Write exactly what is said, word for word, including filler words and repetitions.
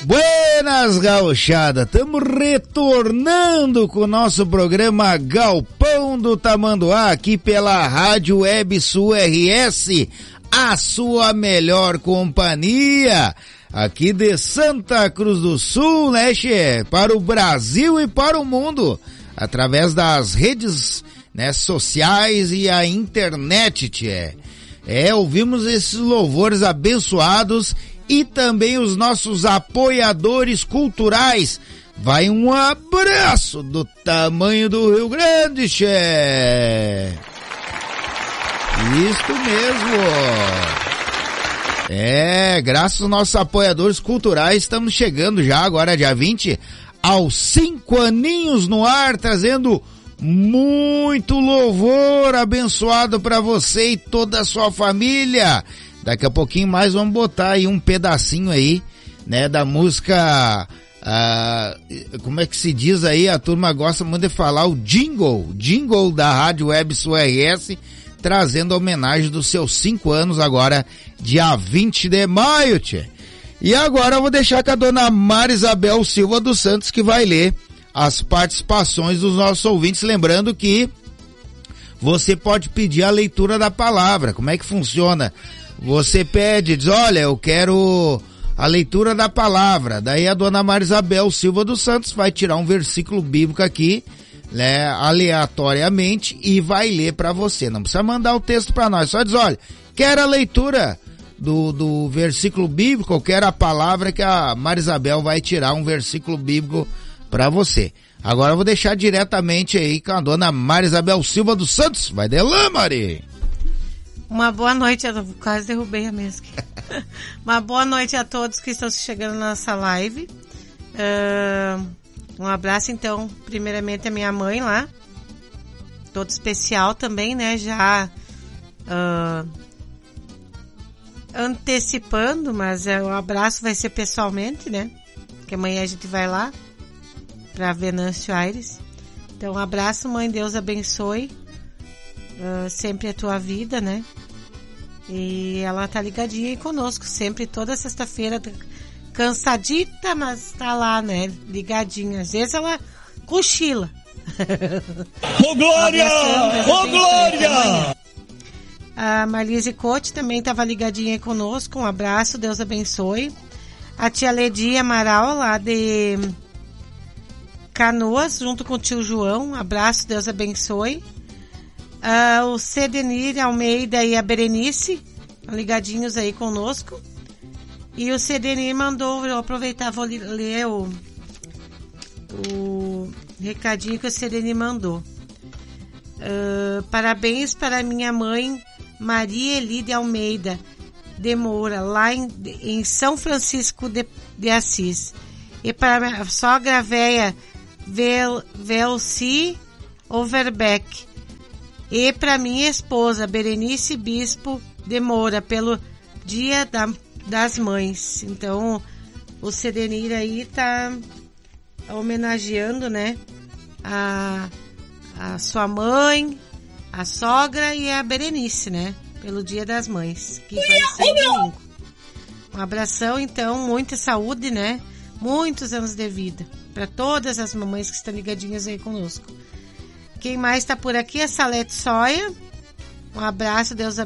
Buenas, gauchada, estamos retornando com o nosso programa Galpão do Tamanduá, aqui pela Rádio Web Sul R S, a sua melhor companhia, aqui de Santa Cruz do Sul, né, che? Para o Brasil e para o mundo, através das redes, né, sociais e a internet, tchê. É, ouvimos esses louvores abençoados e também os nossos apoiadores culturais. Vai um abraço do tamanho do Rio Grande, che. Isto mesmo. É, graças aos nossos apoiadores culturais, estamos chegando já agora, dia vinte, aos cinco aninhos no ar, trazendo muito louvor abençoado para você e toda a sua família. Daqui a pouquinho mais vamos botar aí um pedacinho aí, né, da música, ah, como é que se diz aí, a turma gosta muito de falar, o jingle, jingle da Rádio Web Sul R S, trazendo a homenagem dos seus cinco anos agora, dia vinte de maio, tchê. E agora eu vou deixar com a dona Mara Isabel Silva dos Santos, que vai ler as participações dos nossos ouvintes, lembrando que você pode pedir a leitura da palavra. Como é que funciona? Você pede, diz, olha, eu quero a leitura da palavra. Daí a dona Maria Isabel Silva dos Santos vai tirar um versículo bíblico aqui, né, aleatoriamente, e vai ler para você. Não precisa mandar o texto para nós, só diz, olha, quero a leitura do, do versículo bíblico, eu quero a palavra, que a Maria Isabel vai tirar um versículo bíblico para você. Agora eu vou deixar diretamente aí com a dona Maria Isabel Silva dos Santos. Vai de lá, Mari! Uma boa noite, eu quase derrubei a mesa. Uma boa noite a todos que estão chegando na nossa live. Uh, um abraço, então, primeiramente a minha mãe lá. Todo especial também, né? Já uh, antecipando, mas uh, o abraço vai ser pessoalmente, né? Porque amanhã a gente vai lá para Venâncio Aires. Então, um abraço, mãe, Deus abençoe uh, sempre a tua vida, né? E ela tá ligadinha aí conosco, sempre, toda sexta-feira, cansadita, mas tá lá, né? Ligadinha. Às vezes ela cochila. Ô, Glória! Ô, Glória! A Marlise Cote também tava ligadinha aí conosco, um abraço, Deus abençoe. A tia Ledia Amaral, lá de Canoas, junto com o tio João, um abraço, Deus abençoe. Uh, o Cedenir Almeida e a Berenice, ligadinhos aí conosco. E o Cedenir mandou, vou aproveitar, vou ler o, o recadinho que o Cedenir mandou. Uh, parabéns para minha mãe, Maria Elide Almeida de Moura, lá em, em São Francisco de, de Assis. E para a sogra véia Vel, Velci Overbeck. E para minha esposa, Berenice Bispo de Moura, pelo Dia da, das Mães. Então, o Cedenir aí tá homenageando, né, a, a sua mãe, a sogra e a Berenice, né, pelo Dia das Mães, que vai ser domingo. Um abração, então, muita saúde, né, muitos anos de vida para todas as mamães que estão ligadinhas aí conosco. Quem mais está por aqui é Salete Soia. Um abraço, Deus abençoe.